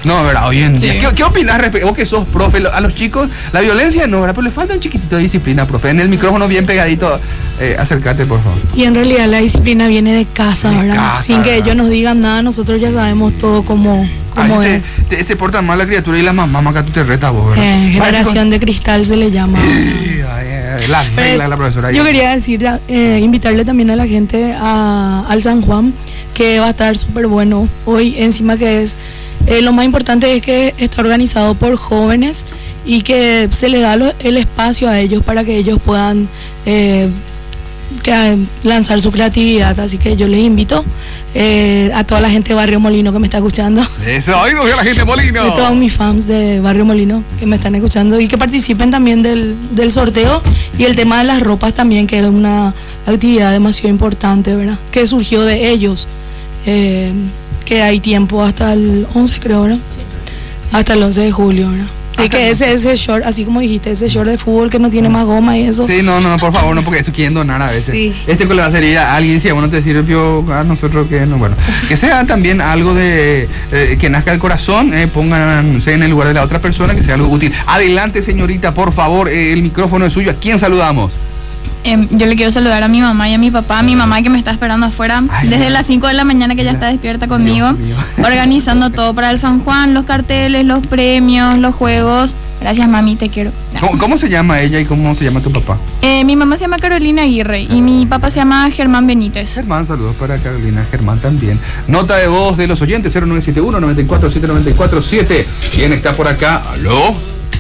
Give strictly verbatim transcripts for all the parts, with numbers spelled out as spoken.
No, ¿verdad? Hoy en día. Sí. ¿Qué, qué opinas respecto? Vos que sos profe, lo- a los chicos, la violencia no, ¿verdad? Pero le falta un chiquitito de disciplina, profe. En el micrófono bien pegadito, eh, acércate, por favor. Y en realidad la disciplina viene de casa, De ¿verdad? casa, Sin que ¿verdad? ellos nos digan nada, nosotros ya sabemos todo cómo, A cómo veces es. te, te- se porta mal la criatura y la mamá, acá tú te retas vos, ¿verdad? Eh, Vaya, generación de cristal se le llama. Ay, ay, ay, la regla de la profesora. Yo quería decir, eh, invitarle también a la gente a, al San Juan, que va a estar súper bueno hoy, encima que es, eh, lo más importante es que está organizado por jóvenes y que se les da lo- el espacio a ellos para que ellos puedan eh, que, lanzar su creatividad, así que yo les invito eh, a toda la gente de Barrio Molino que me está escuchando. Eso, oído a la gente Molino. De todos mis fans de Barrio Molino que me están escuchando y que participen también del, del sorteo y el tema de las ropas también, que es una actividad demasiado importante, ¿verdad? Que surgió de ellos, eh, que hay tiempo hasta el once, creo, ¿verdad? Hasta el once de julio, ¿verdad? Y que ese, ese short, así como dijiste, ese short de fútbol que no tiene más goma y eso. Sí, no, no, no, por favor, no, porque eso quieren donar a veces. Sí. Este que le va a servir a alguien, si a uno te sirvió, a nosotros que no, bueno. Que sea también algo de, eh, que nazca el corazón, eh, pónganse en el lugar de la otra persona, que sea algo útil. Adelante, señorita, por favor, eh, el micrófono es suyo. ¿A quién saludamos? Eh, yo le quiero saludar a mi mamá y a mi papá, a mi mamá que me está esperando afuera Ay, desde no. las cinco de la mañana, que ya está despierta conmigo, Dios mío. organizando todo para el San Juan, los carteles, los premios, los juegos. Gracias, mami, te quiero. ¿Cómo, cómo se llama ella y cómo se llama tu papá? Eh, mi mamá se llama Carolina Aguirre y mi papá se llama Germán Benítez. Germán, saludos para Carolina, Germán también. Nota de voz de los oyentes, cero nueve siete uno, nueve cuatro siete, nueve cuatro siete. ¿Quién está por acá? ¿Aló?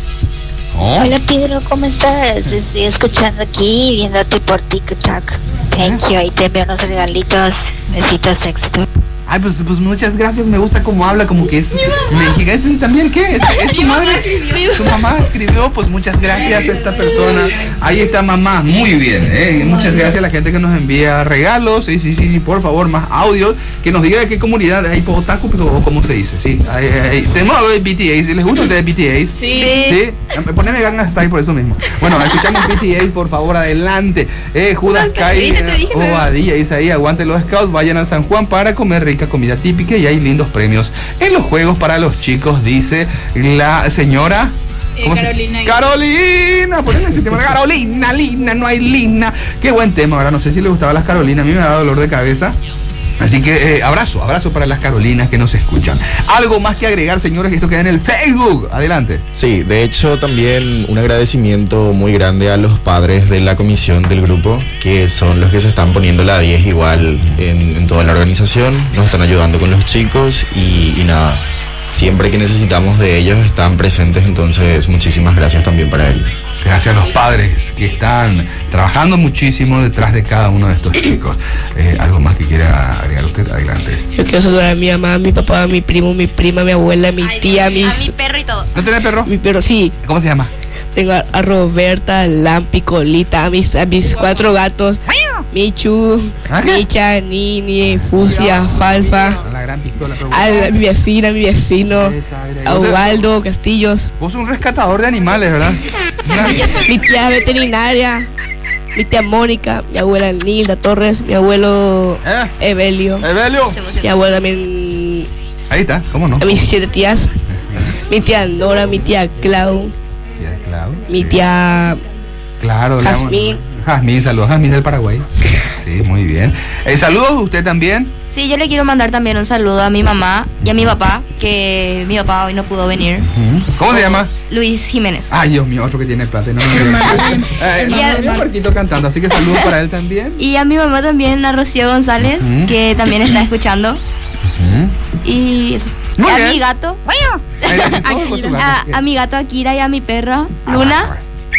¿Oh? Hola Pedro, ¿cómo estás? Estoy escuchando aquí, viéndote por TikTok. Thank you, ahí te envío unos regalitos. Besitos, éxito. Ay, pues, pues muchas gracias, me gusta cómo habla, como que es mexicana. ¿Es también qué? ¿Es, es tu madre? Tu mamá escribió, pues muchas gracias a esta persona. Ahí está mamá, muy bien, ¿eh? Muchas gracias a la gente que nos envía regalos. Sí, sí, sí, por favor, más audios. Que nos diga de qué comunidad hay Potaku, o cómo se dice, sí. Ahí, ahí. Tenemos algo de B T A, ¿sí? ¿Les gusta el de B T A? Sí. Sí, poneme Gangnam Style por eso mismo. Bueno, escuchamos B T A, por favor, adelante. Eh, Judas Kai, Obadilla, dice ahí, aguante los scouts, vayan al San Juan para comer rica comida típica y hay lindos premios en los juegos para los chicos, dice la señora. Eh, ¿Cómo se- Carolina. Carolina, poneme ese tema. Carolina, Lina, no hay Lina. Qué buen tema, ahora no sé si le gustaba a las Carolinas, a mí me da dolor de cabeza. Así que eh, abrazo, abrazo para las Carolinas que nos escuchan. Algo más que agregar, señores, que esto queda en el Facebook. Adelante. Sí, de hecho también un agradecimiento muy grande a los padres de la comisión del grupo, que son los que se están poniendo la diez igual en, en toda la organización, nos están ayudando con los chicos y, y nada, siempre que necesitamos de ellos están presentes, entonces muchísimas gracias también para ellos. Gracias a los padres que están trabajando muchísimo detrás de cada uno de estos chicos. Eh, ¿Algo más que quiera agregar usted? Adelante. Yo quiero saludar a mi mamá, a mi papá, a mi primo, mi prima, mi abuela, mi tía, A mis... mi perro y todo. ¿No tiene perro? Mi perro, sí. ¿Cómo se llama? Tengo a, a Roberta, a Lampi, Colita, a mis, a mis cuatro gatos. Michu, ¿Ah, qué? Micha, Nini, Fusia, Falfa. La gran pistola. A la- mi vecina, mi vecino. A Ubaldo, Castillos. Vos sos un rescatador de animales, ¿verdad? Mi tía veterinaria. Mi tía Mónica, mi abuela Nilda Torres, mi abuelo ¿Eh? Evelio. Evelio. Se emociona. Mi abuela también. Ahí está, ¿cómo no? A mis siete tías. Mi tía Nora, mi tía Clau, Tía Clau, mi sí. tía Claro, le damos- Jazmín. Jazmín, saludos, Jazmín del Paraguay. Sí, muy bien. Eh, saludos, usted también. Sí, yo le quiero mandar también un saludo a mi mamá y a mi papá, que mi papá hoy no pudo venir. ¿Cómo se llama? Luis Jiménez. Ay, Dios mío, otro que tiene plata. No, no, no, no. Eh, no, Y a- no, no, Marquito cantando, así que saludos para él también. Y a mi mamá también, a Rocío González, Ujú. que también está escuchando. Y eso. Muy a bien. mi gato, Ahí está, todo con su gato. a, a mi gato Akira y a mi perro Luna.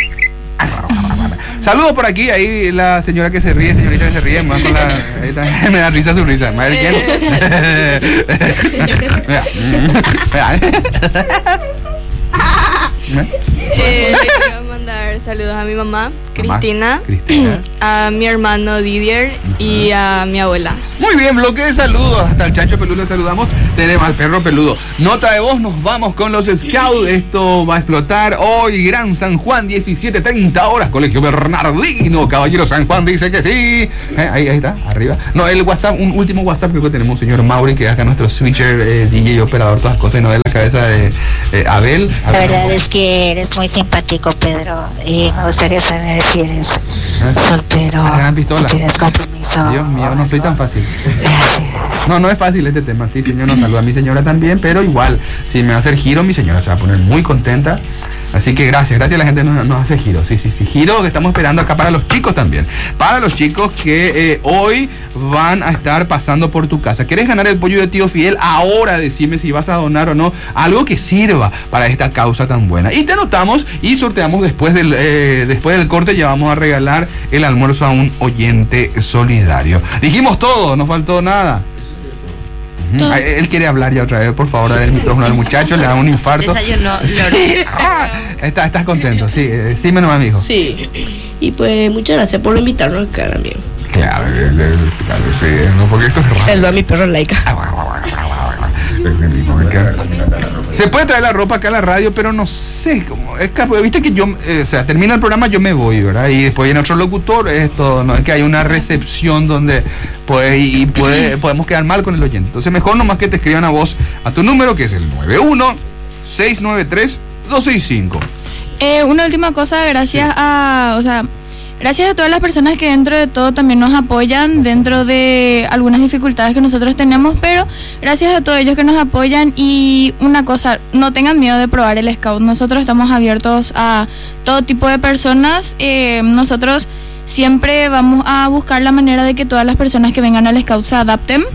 Saludos por aquí, ahí la señora que se ríe, señorita que se ríe, más con la, ahí está, me da risa su risa. Madre, ¿quién? Mira. Mira. Eh, le quiero mandar saludos a mi mamá, Mamá, Cristina, Cristina. a mi hermano Didier y a mi abuela. Muy bien, bloque de saludos. Hasta el Chancho Peludo le saludamos. Tenemos al Perro Peludo. Nota de voz, nos vamos con los Scouts. Esto va a explotar hoy. Gran San Juan, diecisiete treinta horas. Colegio Bernardino. Caballero San Juan dice que sí. Eh, ahí, ahí está, arriba. No, el WhatsApp, un último WhatsApp creo que tenemos, señor Mauri, que es acá nuestro switcher, eh, D J, operador, todas las cosas, y no de la cabeza de eh, Abel. La verdad es que eres muy simpático, Pedro. Y me gustaría saber si eres soltero, La gran pistola. si tienes compromiso. Dios mío, no soy tan fácil. No, no es fácil este tema. Sí, señor, nos saluda a mi señora también, pero igual, si me va a hacer giro, mi señora se va a poner muy contenta. Así que gracias, gracias a la gente nos, nos hace giro. Sí, sí, sí, giro que estamos esperando acá para los chicos también. Para los chicos que eh, hoy van a estar pasando por tu casa. ¿Querés ganar el pollo de tío Fidel? Ahora decime si vas a donar o no algo que sirva para esta causa tan buena. Y te anotamos y sorteamos después del, eh, después del corte, ya vamos a regalar el almuerzo a un oyente solidario. Dijimos todo, no faltó nada. Uh-huh. Él quiere hablar ya otra vez, por favor, del micrófono al muchacho, le da un infarto. Desayunó. Sí. Ah, está, estás contento, sí, eh, sí, menos amigo. Sí, y pues muchas gracias por invitarnos acá, amigo. Claro, claro, sí, no, porque esto es raro. Saluda a mi perro Laika. Se puede traer la ropa acá a la radio, pero no sé cómo. Es que, viste que yo, eh, o sea, termina el programa, yo me voy, ¿verdad? Y después viene otro locutor, esto, no es que hay una recepción donde puede, y puede, podemos quedar mal con el oyente. Entonces, mejor nomás que te escriban a vos a tu número, que es el nueve uno seis nueve tres dos seis cinco. Eh, una última cosa, gracias sí. a, o sea, gracias a todas las personas que dentro de todo también nos apoyan dentro de algunas dificultades que nosotros tenemos, pero gracias a todos ellos que nos apoyan. Y una cosa, no tengan miedo de probar el Scout. Nosotros estamos abiertos a todo tipo de personas. Eh, nosotros siempre vamos a buscar la manera de que todas las personas que vengan al Scout se adapten.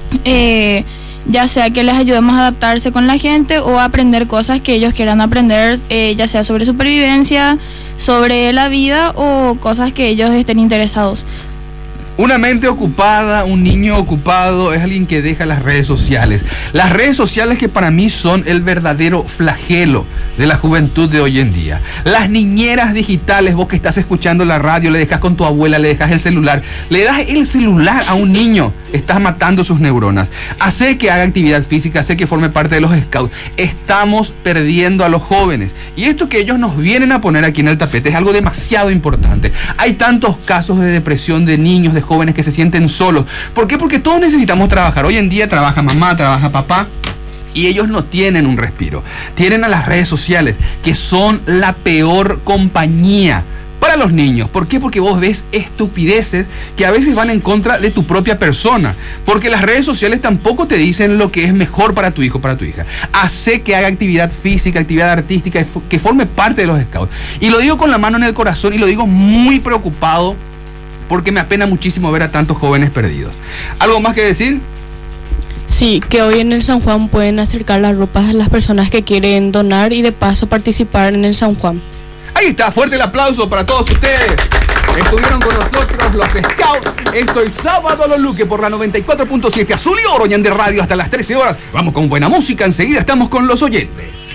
Eh, ya sea que les ayudemos a adaptarse con la gente o a aprender cosas que ellos quieran aprender, eh, ya sea sobre supervivencia, sobre la vida o cosas que ellos estén interesados. Una mente ocupada, un niño ocupado, es alguien que deja las redes sociales. Las redes sociales que para mí son el verdadero flagelo de la juventud de hoy en día. Las niñeras digitales, vos que estás escuchando la radio, le dejas con tu abuela, le dejas el celular. Le das el celular a un niño, estás matando sus neuronas. Hace que haga actividad física, hace que forme parte de los scouts. Estamos perdiendo a los jóvenes. Y esto que ellos nos vienen a poner aquí en el tapete es algo demasiado importante. Hay tantos casos de depresión de niños, de jóvenes que se sienten solos. ¿Por qué? Porque todos necesitamos trabajar. Hoy en día trabaja mamá, trabaja papá, y ellos no tienen un respiro. Tienen a las redes sociales, que son la peor compañía para los niños. ¿Por qué? Porque vos ves estupideces que a veces van en contra de tu propia persona. Porque las redes sociales tampoco te dicen lo que es mejor para tu hijo, para tu hija. Hace que haga actividad física, actividad artística, que forme parte de los scouts. Y lo digo con la mano en el corazón y lo digo muy preocupado, porque me apena muchísimo ver a tantos jóvenes perdidos. ¿Algo más que decir? Sí, que hoy en el San Juan pueden acercar las ropas a las personas que quieren donar y de paso participar en el San Juan. Ahí está, fuerte el aplauso para todos ustedes. Estuvieron con nosotros los Scouts. Esto es Sábado Lo Luque por la noventa y cuatro punto siete Azul y Oro, Ñande Radio hasta las trece horas. Vamos con buena música, enseguida estamos con los oyentes.